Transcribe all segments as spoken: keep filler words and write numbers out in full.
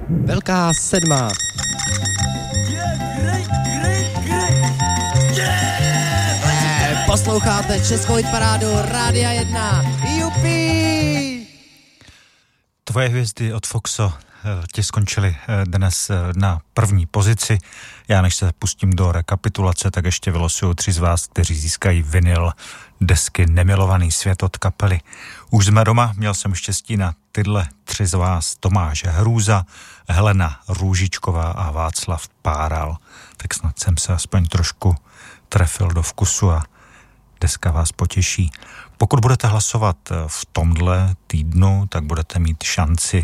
Velká sedma. Eh, posloucháte Českou hitparádu Rádia jedna. Jupi! Tvoje hvězdy od Foxo tě skončily dnes na první pozici. Já než se pustím do rekapitulace, tak ještě vylosuju tři z vás, kteří získají vinyl desky Nemilovaný svět od kapely Už jsme doma. Měl jsem štěstí na tyhle tři z vás: Tomáš Hrůza, Helena Růžičková a Václav Páral. Tak snad jsem se aspoň trošku trefil do vkusu a deska vás potěší. Pokud budete hlasovat v tomhle týdnu, tak budete mít šanci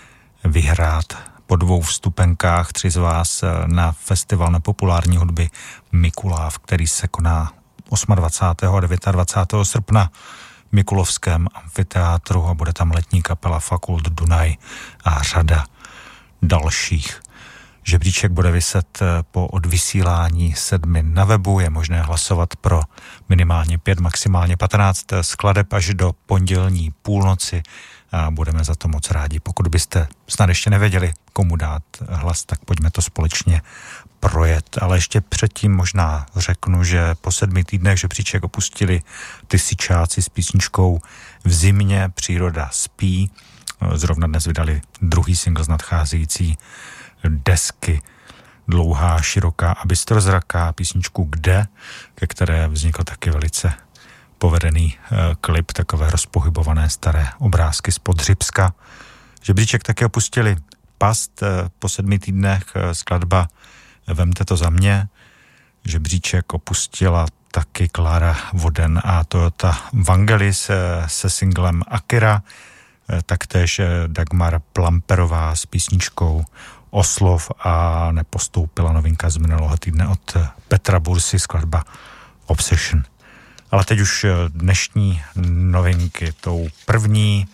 vyhrát po dvou vstupenkách tři z vás na festival nepopulární hudby Mikuláv, který se koná dvacátého osmého a dvacátého devátého srpna v Mikulovském amfiteátru a bude tam letní kapela Fakult Dunaj a řada dalších. Žebříček bude viset po odvysílání sedmi na webu, je možné hlasovat pro minimálně pět, maximálně patnáct skladeb až do pondělní půlnoci a budeme za to moc rádi. Pokud byste snad ještě nevěděli, komu dát hlas, tak pojďme to společně projet. Ale ještě předtím možná řeknu, že po sedmi týdnech žebříček opustili Ty Sičáci s písničkou V zimě příroda spí. Zrovna dnes vydali druhý singl z nadcházející desky Dlouhá, široká a bystrozraká, písničku Kde, ke které vznikl taky velice povedený e, klip, takové rozpohybované staré obrázky z Podřibska. Žebříček taky opustili Past e, po sedmi týdnech, e, skladba Vemte to za mě. Žebříček opustila taky Klára Voden a Toyota Vangelis e, se singlem Akira, e, taktéž e, Dagmar Plamperová s písničkou Oslov a nepostoupila novinka z minulého týdne od Petra Bursy, skladba Obsession. Ale teď už dnešní novinky. Tou první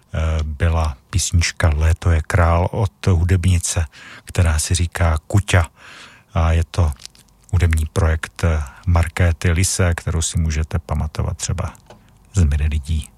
byla písnička Léto je král od hudebnice, která si říká Kuťa. A je to hudební projekt Markéty Lise, kterou si můžete pamatovat třeba z Mine lidí.